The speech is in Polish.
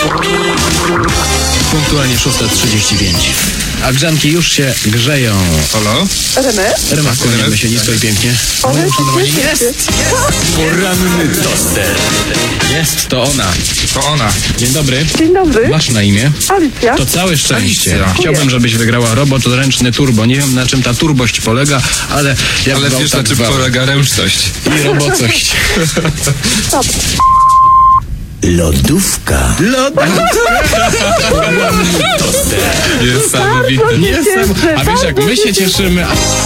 Punktualnie 6:35. A grzanki już się grzeją. Halo? René? Kłaniamy się nisko i pięknie. Uszanowani. Jest! Poranny toster. Jest, to ona. To ona. Dzień dobry. Dzień dobry. Masz na imię? Alicja. To całe szczęście. Alicja. Chciałbym, żebyś wygrała robot ręczny turbo. Nie wiem, na czym ta turbość polega, ale jak Ale wał, wiesz, tak na czym wał. polega ręczność. I robocość. Lodówka. Niesamowite. A wiesz, jak my się cieszymy...